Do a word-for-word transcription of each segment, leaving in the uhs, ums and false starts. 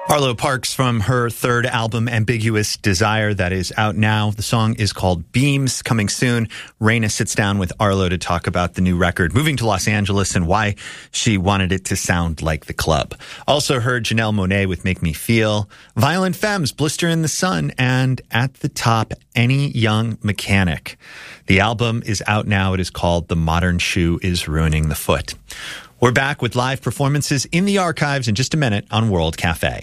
Arlo Parks from her third album, Ambiguous Desire, that is out now. The song is called Beams, coming soon. Raina sits down with Arlo to talk about the new record, moving to Los Angeles, and why she wanted it to sound like the club. Also heard Janelle Monáe with Make Me Feel, Violent Femmes, Blister in the Sun, and at the top, Any Young Mechanic. The album is out now. It is called The Modern Shoe is Ruining the Foot. We're back with live performances in the archives in just a minute on World Cafe.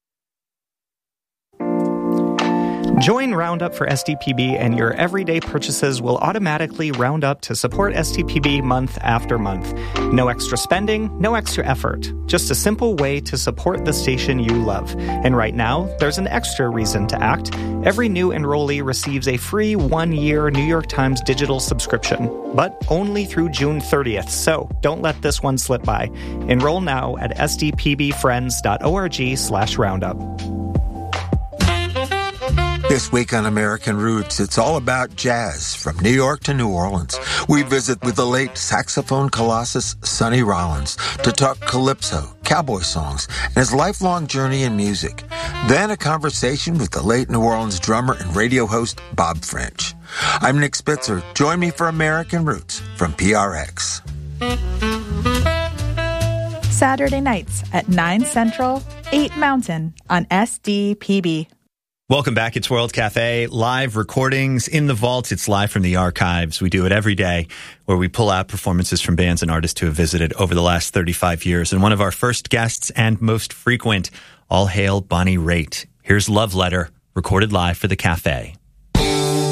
Join Roundup for S D P B and your everyday purchases will automatically round up to support S D P B month after month. No extra spending, no extra effort. Just a simple way to support the station you love. And right now, there's an extra reason to act. Every new enrollee receives a free one-year New York Times digital subscription, but only through June thirtieth, so don't let this one slip by. Enroll now at sdpbfriends.org slash roundup. This week on American Roots, it's all about jazz from New York to New Orleans. We visit with the late saxophone colossus Sonny Rollins to talk calypso, cowboy songs, and his lifelong journey in music. Then a conversation with the late New Orleans drummer and radio host Bob French. I'm Nick Spitzer. Join me for American Roots from P R X. Saturday nights at nine Central, eight Mountain on S D P B. Welcome back. It's World Cafe, live recordings in the vault. It's live from the archives. We do it every day where we pull out performances from bands and artists who have visited over the last thirty-five years. And one of our first guests and most frequent, all hail Bonnie Raitt. Here's Love Letter, recorded live for the Cafe.